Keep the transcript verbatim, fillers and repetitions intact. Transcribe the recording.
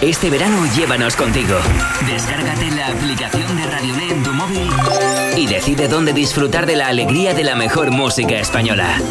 Este verano llévanos contigo. Descárgate la aplicación de Radiolé en tu móvil y decide dónde disfrutar de la alegría de la mejor música española.